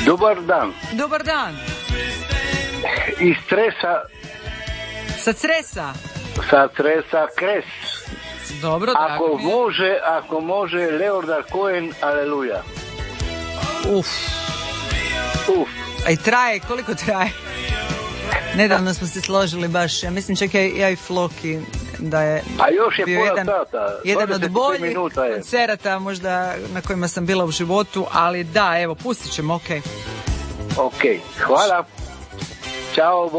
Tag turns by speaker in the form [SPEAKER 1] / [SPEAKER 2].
[SPEAKER 1] Dobar dan.
[SPEAKER 2] Dobar dan.
[SPEAKER 1] Iz Cresa.
[SPEAKER 2] Sa Cresa?
[SPEAKER 1] Sa Cresa Kres.
[SPEAKER 2] Dobro, drago mi je.
[SPEAKER 1] Ako može, Leonard Cohen, aleluja.
[SPEAKER 2] Uf. A i traje, koliko traje? Nedavno smo se složili baš, ja mislim čak ja i Floki da je
[SPEAKER 1] još je
[SPEAKER 2] bio jedan od boljih
[SPEAKER 1] koncerata
[SPEAKER 2] možda na kojima sam bila u životu, ali da, evo, pustit ćemo, ok.
[SPEAKER 1] Ok, hvala. Ćao.